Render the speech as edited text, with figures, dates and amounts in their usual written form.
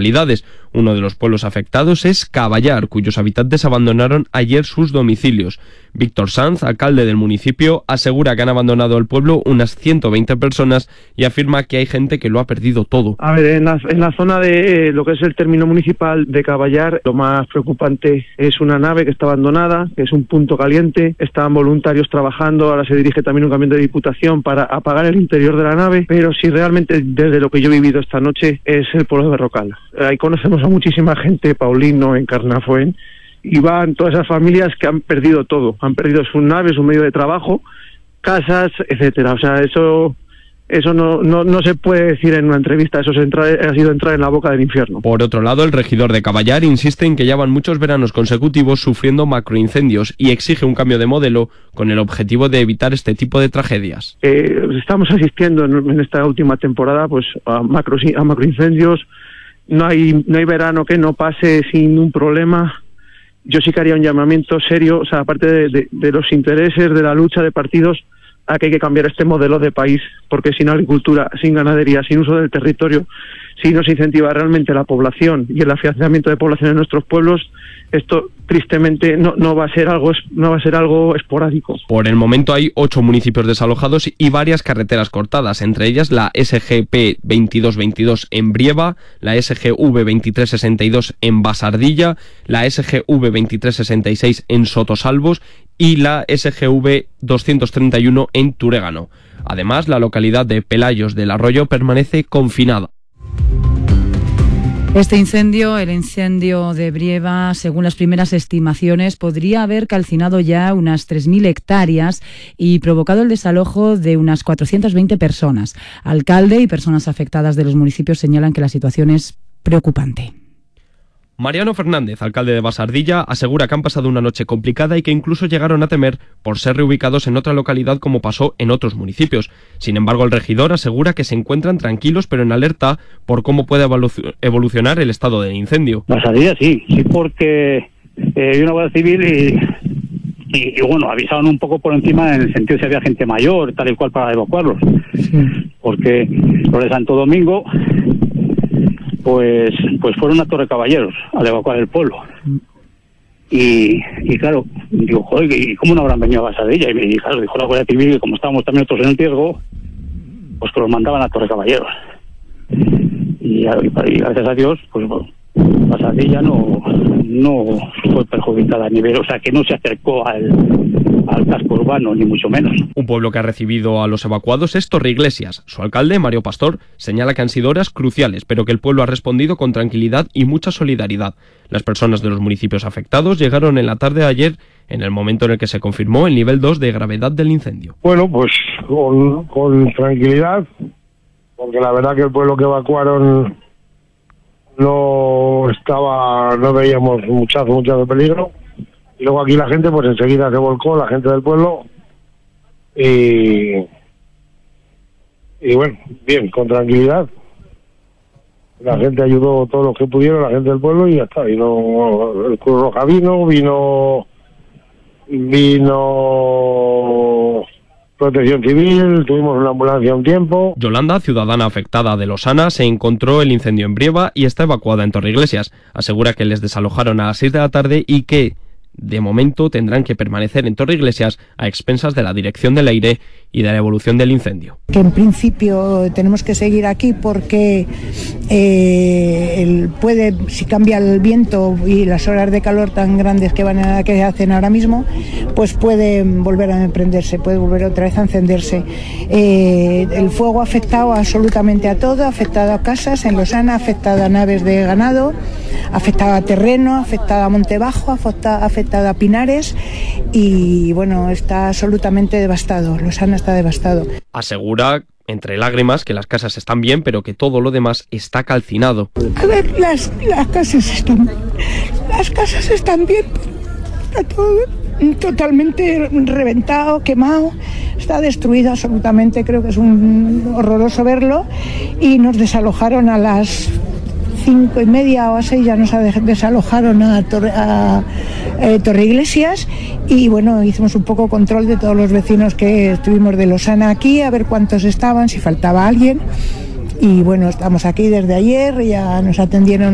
localidades. Uno de los pueblos afectados es Caballar, cuyos habitantes abandonaron ayer sus domicilios. Víctor Sanz, alcalde del municipio, asegura que han abandonado el pueblo unas 120 personas y afirma que hay gente que lo ha perdido todo. A ver, en la zona de lo que es el término municipal de Caballar, lo más preocupante es una nave que está abandonada, que es un punto caliente. Están voluntarios trabajando, ahora se dirige también un camión de diputación para apagar el interior de la nave, pero si realmente desde lo que yo he vivido esta noche es el pueblo de Berrocal. Ahí conocemos a muchísima gente, Paulino, en Carnafuén, y van todas esas familias que han perdido todo, han perdido sus naves, su medio de trabajo, casas, etcétera. O sea, eso no se puede decir en una entrevista, eso ha sido entrar en la boca del infierno. Por otro lado, el regidor de Caballar insiste en que llevan muchos veranos consecutivos sufriendo macroincendios y exige un cambio de modelo con el objetivo de evitar este tipo de tragedias. Estamos asistiendo en esta última temporada pues a macroincendios. No hay verano que no pase sin un problema. Yo sí que haría un llamamiento serio, o sea, aparte de los intereses de la lucha de partidos, a que hay que cambiar este modelo de país, porque sin agricultura, sin ganadería, sin uso del territorio, si no se incentiva realmente la población y el afianzamiento de población en nuestros pueblos, esto tristemente no va a ser algo esporádico. Por el momento hay 8 municipios desalojados y varias carreteras cortadas, entre ellas la SGP 2222 en Brieva, la SGV 2362 en Basardilla, la SGV 2366 en Sotosalvos y la SGV 231 en Turégano. Además, la localidad de Pelayos del Arroyo permanece confinada. Este incendio, el incendio de Brieva, según las primeras estimaciones, podría haber calcinado ya unas 3.000 hectáreas y provocado el desalojo de unas 420 personas. Alcalde y personas afectadas de los municipios señalan que la situación es preocupante. Mariano Fernández, alcalde de Basardilla, asegura que han pasado una noche complicada y que incluso llegaron a temer por ser reubicados en otra localidad como pasó en otros municipios. Sin embargo, el regidor asegura que se encuentran tranquilos pero en alerta por cómo puede evolucionar el estado del incendio. Basardilla sí, porque hay una guardia civil y bueno, avisaron un poco por encima en el sentido de si había gente mayor, tal y cual, para evacuarlos. Sí. Porque los de Santo Domingo pues fueron a Torre Caballeros al evacuar el pueblo. Y claro, digo, joder, ¿y cómo no habrán venido a Basardilla? Y claro, dijo la Guardia Civil que como estábamos también nosotros en riesgo, pues que los mandaban a Torre Caballeros. Y gracias a Dios, pues bueno, Basardilla no fue perjudicada a nivel, o sea, que no se acercó al casco urbano, ni mucho menos. Un pueblo que ha recibido a los evacuados es Torreiglesias. Su alcalde, Mario Pastor, señala que han sido horas cruciales, pero que el pueblo ha respondido con tranquilidad y mucha solidaridad. Las personas de los municipios afectados llegaron en la tarde de ayer, en el momento en el que se confirmó el nivel 2 de gravedad del incendio. Bueno, pues con tranquilidad, porque la verdad que el pueblo que evacuaron no veíamos mucho de peligro. Y luego aquí la gente pues enseguida se volcó, la gente del pueblo, y bueno, bien, con tranquilidad. La gente ayudó todo lo que pudieron, la gente del pueblo, y ya está. El Cruz Roja vino Protección Civil, tuvimos una ambulancia un tiempo. Yolanda, ciudadana afectada de Losana, se encontró el incendio en Brieva y está evacuada en Torreiglesias. Asegura que les desalojaron a las 6 de la tarde y que de momento tendrán que permanecer en Torreiglesias a expensas de la Dirección del Aire y de la evolución del incendio. Que en principio tenemos que seguir aquí porque si cambia el viento y las horas de calor tan grandes que hacen ahora mismo, pues puede volver a emprenderse, puede volver otra vez a encenderse. El fuego ha afectado absolutamente a todo, ha afectado a casas en Losana, ha afectado a naves de ganado, ha afectado a terreno, ha afectado a Montebajo, ha afectado a Pinares y bueno, está absolutamente devastado. Losana está devastado. Asegura, entre lágrimas, que las casas están bien, pero que todo lo demás está calcinado. A ver, las casas están bien, está todo totalmente reventado, quemado, está destruido absolutamente. Creo que es horroroso verlo, y nos desalojaron a las 5:30 o a 6, ya nos desalojaron a Torreiglesias, y bueno, hicimos un poco control de todos los vecinos que estuvimos de Losana aquí, a ver cuántos estaban, si faltaba alguien, y bueno, estamos aquí desde ayer, ya nos atendieron